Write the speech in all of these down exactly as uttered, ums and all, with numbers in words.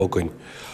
Ogain.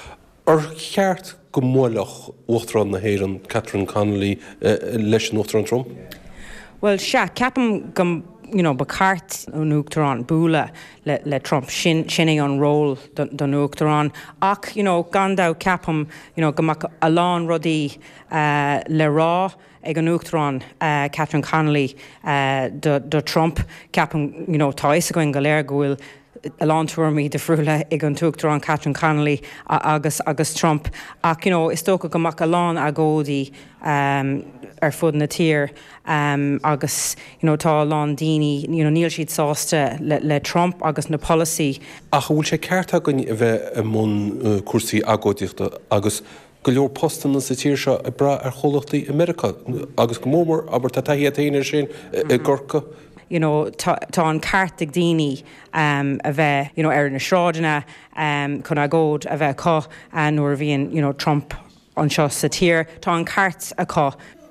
Ar cheart go mólach uachtarán na héireann Catherine Connolly uh, leis an uachtarán Trump? Well, sha capam gum you know Bacart an uachtarán búla le le Trump shin shinning on roll don uachtarán ach you know gandau capam you know gamak alán rudí uh, le rá ag an uachtarán uh, Catherine Connolly uh, do do Trump capam you know tá is going galéir gohfuil alán tuairmí de friúla ag an tuachtarán Catherine Connolly agus agus Trump ach you know is tóca go mac alán agódí um, ar fud na tír um, agus you know tá alán daoine you know níl siad sásta le, le Trump agus na policy. Ach bhfuil sé ceart agan a bheith a mún uh, cuasaí agóidíochta agus go leor postan sa tír seo a bra ar cholachtaí America agus go mór aber tá taithí a taoine sin i gcorca. You know, tá an cartig daoine um, a bheith, you know, ar na sráidena um, chun agóid a bheith có a nuair bhíonn, you know, Trump an seo sa tír, tá an cart a có.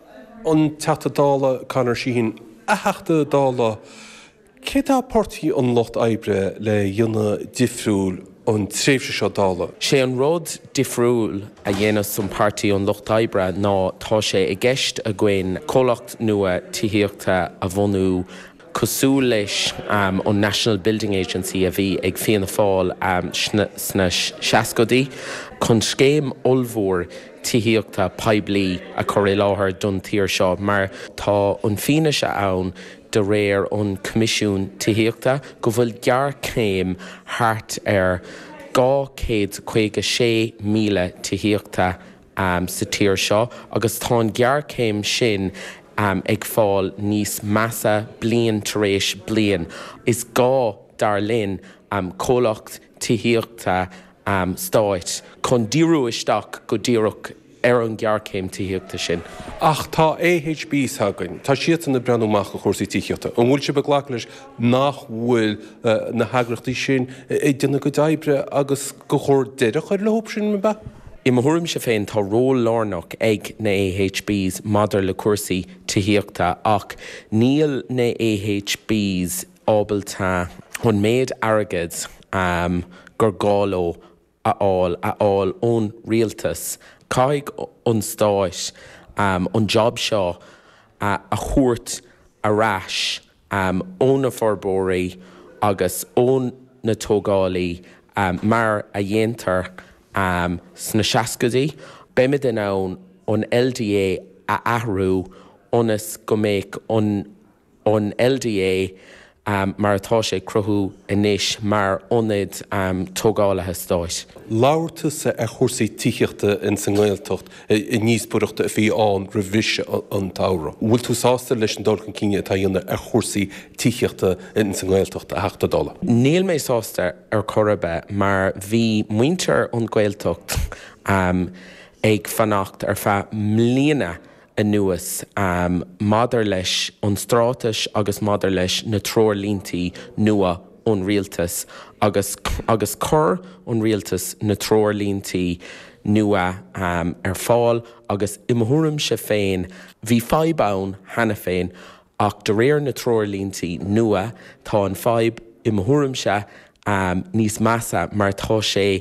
An teata dála canar síhín a heachta dála, cé tá pórtaí an locht oibre le dhéanana difriúil an tréimhse seo dála? Sé an rud difriúil a dhéanamh san pártaí an locht oibre ná tá sé i gceist a gcuin cólacht nua tíochta a bhunú cosú leis um, an National Building Agency a bhí ag fianna fáil um, sna seascodaí chun scéim olmhór tíochta poiblí a chur é láthair don tír seo mar tá an fianna se ann de réir an comisiún tíochta go bhfuil gear céim thart ar gá céad chuige sé míle tíochta um, sa tír seo agus tá an gear céim sin Um, ag fáil níos massa blian taréis blian. Is gá dar linn um, cólacht tíochta um, stáit chun díriú isteach go díreach ar an gearcéim tíochta sin. Ach tá A H B sagan, tá siad na breanúach a chósaí tíochta. An bhfuil se beglach leis nach bhfuil uh, na hagrachtaí sin é duna go daibre agus go chóir deireach ar le hób sin me ba? I mthuairim se féin tá ról lárnach ag na A H Bs madidir le cuasaí tíochta ach níl na A H Bs ábalta chun méid airgid um, gur gálo a áil a áil ón rialtas caig an stáis um, an job seo uh, a chuairt a rais um, ón na forbóirí agus ón na tógálaí um, mar a dhéantar Um, sna seascodaí, beimid in ann an L D A a ahrú onas go méid an L D A um, mar atá sé cruthú inis mar onid um, tógálathe stáis. Láirtas a chósaí tíochta in san Gaeltacht i níos buireachta a bhí an revisise an tára. Bhfuil tú sásta leis an dulcan cíine tá dhéanana a chósaí tíochta in san Gaeltacht a heachta dála? Níl mé sásta ar chorbe mar bhí muintear an Gaeltacht um, ag fanacht ar fa mlíana a nuas um, madidir leis an strátais agus madidir leis na trórlíntaí nua ón rialtas agus agus cur ón rialtas na trórlíntaí nua um, ar fáil agus i mthuairim se féin bhí fáibán hena féin ach de réir na trórlíntaí nua tá an fáib i mthuairim se um, níos massa mar tá sé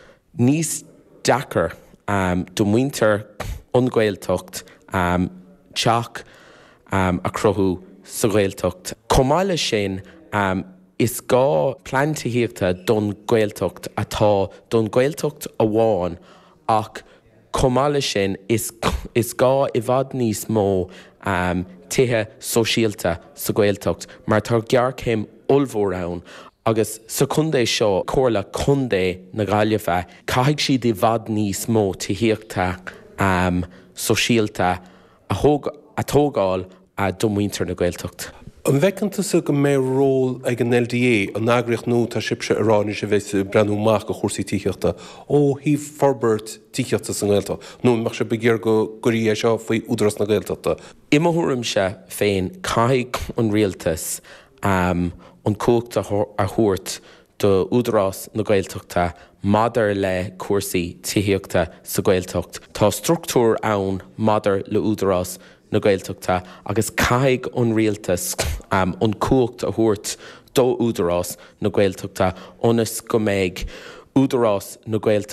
níos dachar um, do muintear an Gaeltacht um, teach um, a cruthú sa Gaeltacht. Comáile sin um, is gá plantaíochta don Gaeltacht atá don Gaeltacht a bháin ach comáile sin is, is gá i bhfad níos mó um, tithe sosialta sa Gaeltacht mar tá gearcéim olmhór ann agus sa chundé seo cóirla chundé na Gaillimhe caithfidh siad i bhfad níos mó tíochta um, sosialta a, hóg, a tógáil a domhaintear na Gaeltacht. An bheicanta go mé ról ag an L D A an agriach nó tá sibse aráine se bheits breanúach go chósaí tíochta ó hí forbert tíochta san Gaeltacht. nó mar se begéir go goí é seo faoi údras na Gaeltachta. I mthuairim se féin caithfidh an rialtas um, an cóachta a thuairt do údarás na Gaeltachta madidir le cuasaí tíochta sa Gaeltacht. Tá struchtúr ann madidir le údarás na Gaeltachta agus caithfidh an rialtas um, an cóacht a thuairt dó údarás na Gaeltachta onas go méid údarrás na Gaeltacht